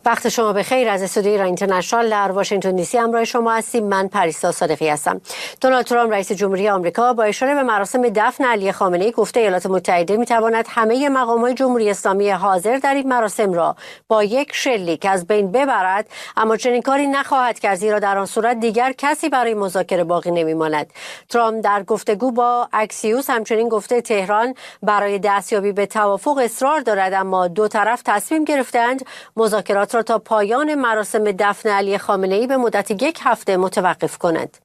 وقت شما بخیر. از استودیوی ایران اینترنشنال در واشنگتن دی سی همراه شما هستیم. من پریسا صادقی هستم. دونالد ترامپ رئیس جمهوری آمریکا با اشاره به مراسم دفن علی خامنه‌ای گفته ایالات متحده می‌تواند همه مقام‌های جمهوری اسلامی حاضر در این مراسم را با یک شلیک از بین ببرد، اما چنین کاری نخواهد کرد زیرا در آن صورت دیگر کسی برای مذاکره باقی نمی‌ماند. ترامپ در گفتگو با اکسیوس همچنین گفته تهران برای دستیابی به توافق اصرار دارد، اما دو طرف تصمیم گرفتند مذاکرات را تا پایان مراسم دفن علی خامنه‌ای به مدت 1 هفته متوقف کنند.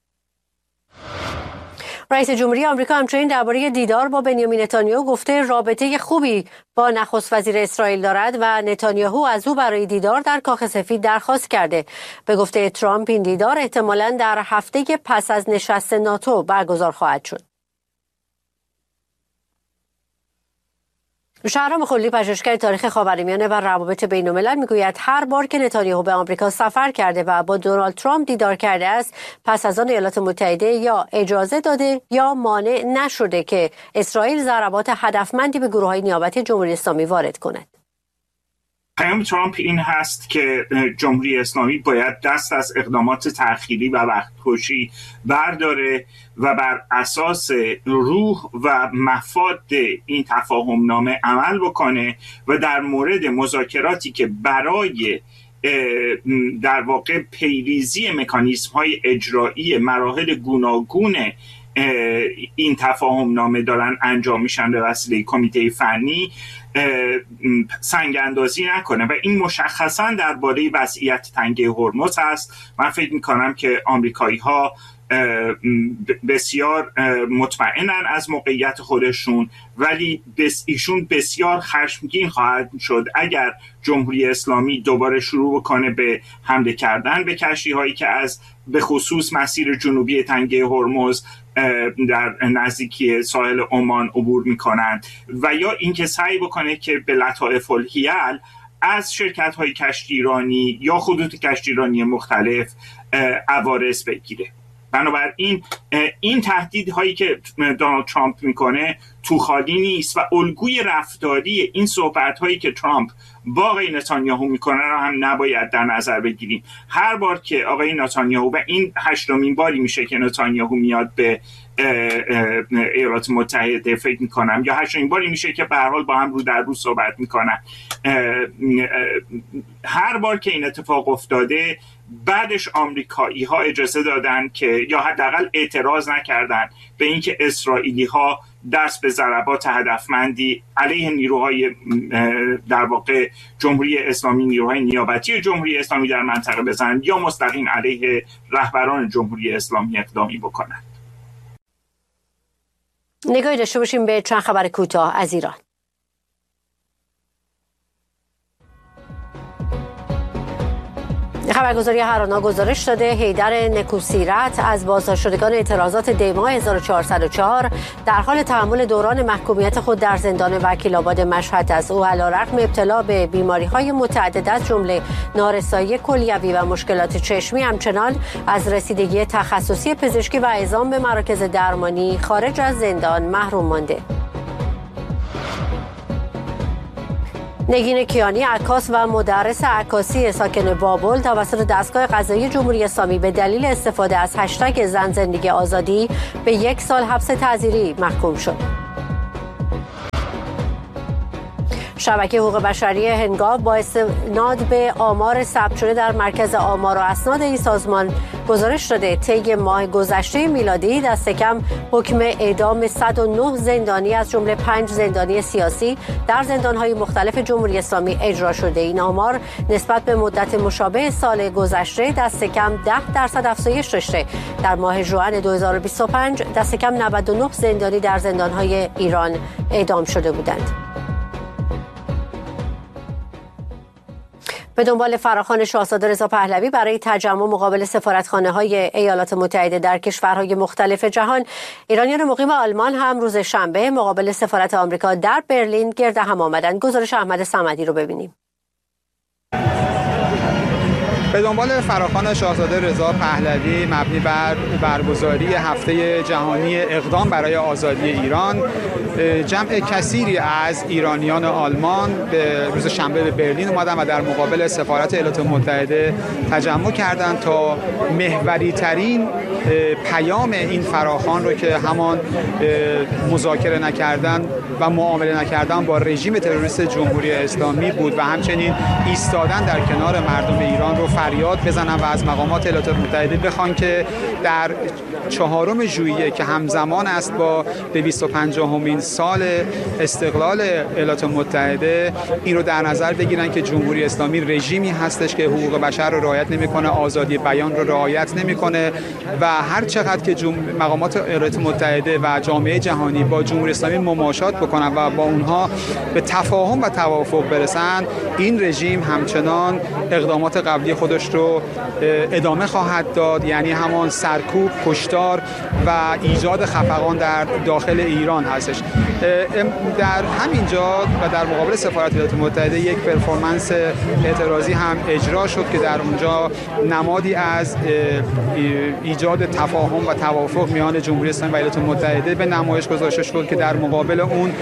رئیس جمهوری آمریکا همچنین درباره دیدار با بنیامین نتانیاهو گفته رابطه خوبی با نخست وزیر اسرائیل دارد و نتانیاهو از او برای دیدار در کاخ سفید درخواست کرده. به گفته ترامپ این دیدار احتمالاً در هفته پس از نشست ناتو برگزار خواهد شد. شهرام خلیلی، پژوهشگر تاریخ خاورمیانه و روابط بین‌الملل، میگوید هر بار که نتانیاهو به آمریکا سفر کرده و با دونالد ترامپ دیدار کرده است، پس از آن ایالات متحده یا اجازه داده یا مانع نشده که اسرائیل ضربات هدفمندی به گروه‌های نیابتی جمهوری اسلامی وارد کند. پیام ترامپ این هست که جمهوری اسلامی باید دست از اقدامات تأخیری و وقت‌کشی برداره و بر اساس روح و مفاد این تفاهمنامه عمل بکنه و در مورد مذاکراتی که برای در واقع پیریزی مکانیزم‌های اجرایی مراحل گوناگون این تفاهمنامه دارن انجام میشن به وسیله کمیته فنی سنگ اندازی نکنه و این مشخصا درباره وضعیت تنگه هرمز هست. من فکر میکنم که آمریکایی ها بسیار مطمئنن از موقعیت خودشون، ولی ایشون بسیار خشمگین خواهد شد اگر جمهوری اسلامی دوباره شروع بکنه به حمله کردن به کشتی هایی که از به خصوص مسیر جنوبی تنگه هرمز در نزدیکی ساحل عمان عبور میکنند و یا اینکه سعی بکنه که به لطائف الحیل از شرکت های کشتیرانی یا خطوط کشتیرانی مختلف عوارض بگیره. بنابراین این تهدیدهایی که دونالد ترامپ میکنه تو خالی نیست و الگوی رفتاری این صحبت‌هایی که ترامپ با آقای نتانیاهو میکنه رو هم نباید در نظر بگیریم. هر بار که آقای نتانیاهو، و این 8مین باری میشه که نتانیاهو میاد به ایالات متحده فکر میکنم، یا 8مین باری میشه که به هر حال با هم رو در رو صحبت میکنن، هر بار که این اتفاق افتاده بعدش آمریکایی ها اجازه دادن که یا حداقل اعتراض نکردن به اینکه اسرائیلی ها دست به ضربات هدفمندی علیه نیروهای در واقع جمهوری اسلامی، نیروهای نیابتی جمهوری اسلامی در منطقه بزنند یا مستقیم علیه رهبران جمهوری اسلامی اقدامی بکنند. نگاهی داشته باشیم به چند خبر کوتاه از ایران. خبرگزاری هرانا گزارش داده حیدر نکوسیرت از بازداشتشدگان اعتراضات دی‌ماه 1404 در حال تحمل دوران محکومیت خود در زندان وکیل‌آباد مشهد است. او علی‌رغم ابتلا به بیماری‌های متعدد از جمله نارسایی کلیوی و مشکلات چشمی همچنان از رسیدگی تخصصی پزشکی و اعزام به مراکز درمانی خارج از زندان محروم مانده. نگین کیانی، عکاس و مدرس عکاسی ساکن بابل، توسط دستگاه قضایی جمهوری اسلامی به دلیل استفاده از هشتگ زن زندگی آزادی به 1 سال حبس تعزیری محکوم شد. شبکه حقوق بشری هنگام با استناد به آمار ثبت شده در مرکز آمار و اسناد این سازمان گزارش داده طی ماه گذشته میلادی دست کم حکم اعدام 109 زندانی از جمله 5 زندانی سیاسی در زندان‌های مختلف جمهوری اسلامی اجرا شده. این آمار نسبت به مدت مشابه سال گذشته دست کم 10% افزایش داشته. در ماه ژوئن 2025 دست کم 99 زندانی در زندان‌های ایران اعدام شده بودند. به دنبال فراخوان شاهزاده رضا پهلوی برای تجمع مقابل سفارتخانه‌های ایالات متحده در کشورهای مختلف جهان، ایرانیان مقیم آلمان هم روز شنبه مقابل سفارت آمریکا در برلین گرد هم آمدند. گزارش احمد صمدی رو ببینیم. به دنبال فراخوان شاهزاده رضا پهلوی مبنی بر برگزاری هفته جهانی اقدام برای آزادی ایران، جمع کثیری از ایرانیان آلمان به روز شنبه به برلین اومدن و در مقابل سفارت ایالات متحده تجمع کردند تا محوری ترین پیام این فراخوان رو که همان مذاکره نکردن و معامله نکردن با رژیم تروریست جمهوری اسلامی بود و همچنین ایستادن در کنار مردم ایران رو فریاد بزنن و از مقامات ایالات متحده بخوان که در 4 ژوئیه که همزمان است با 250مین سال استقلال ایالات متحده این رو در نظر بگیرن که جمهوری اسلامی رژیمی هستش که حقوق بشر رو رعایت نمیکنه، آزادی بیان رو رعایت نمیکنه و هر چقدر که مقامات ایالات متحده و جامعه جهانی با جمهوری اسلامی مماشات بکنن و با اونها به تفاهم و توافق برسن، این رژیم همچنان اقدامات قبلی خودش رو ادامه خواهد داد، یعنی همان سرکوب، کشتار و ایجاد خفقان در داخل ایران هستش. در همین جا و در مقابل سفارت ایالات متحده یک پرفورمنس اعتراضی هم اجرا شد که در اونجا نمادی از ایجاد تفاهم و توافق میان جمهوری اسلامی و ایالات متحده به نمایش گذاشته شد که در مقابل اون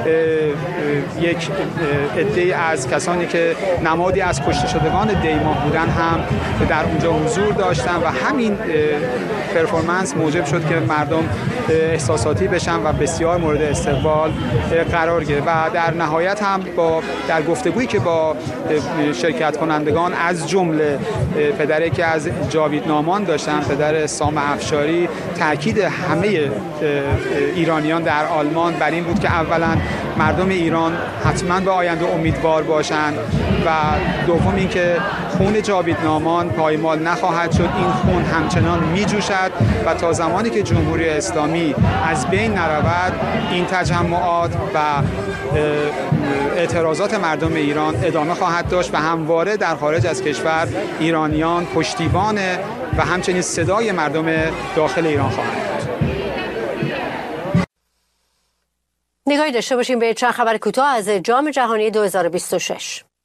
یک عده‌ای از کسانی که نمادی از کشته شدگان دیماه بودن هم در اونجا حضور داشتن و همین پرفورمنس موجب شد که مردم احساساتی بشن و بسیار مورد استقبال قرار گرفت و در نهایت هم در گفتگویی که با شرکت کنندگان از جمله پدری که از جاوید نامان داشتن، پدر سام افشاری، تاکید همه ایرانیان در آلمان بر این بود که اولا مردم ایران حتما به آینده امیدوار باشند و دوم اینکه خون جاوید نامان پایمال نخواهد شد، این خون همچنان میجوشد و تا زمانی که جمهوری اسلامی از بین نرود این تجمعات و اعتراضات مردم ایران ادامه خواهد داشت و همواره در خارج از کشور ایرانیان پشتیبان و همچنین صدای مردم داخل ایران خواهند بود. نگاهی داشته باشیم به چند خبر کوتاه از جام جهانی 2026.